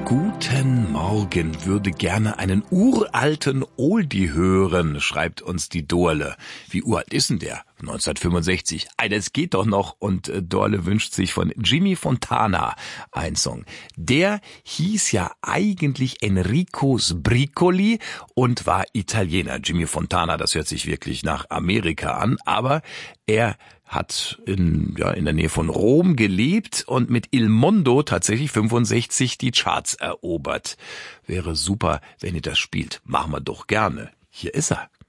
Guten Morgen, würde gerne einen uralten Oldie hören, schreibt uns die Dorle. Wie uralt ist denn der? 1965. Das geht doch noch. Und Dorle wünscht sich von Jimmy Fontana einen Song. Der hieß ja eigentlich Enrico Sbricoli und war Italiener. Jimmy Fontana, das hört sich wirklich nach Amerika an, aber er hat in der Nähe von Rom gelebt und mit Il Mondo tatsächlich 65 die Charts erobert. Wäre super, wenn ihr das spielt. Machen wir doch gerne. Hier ist er.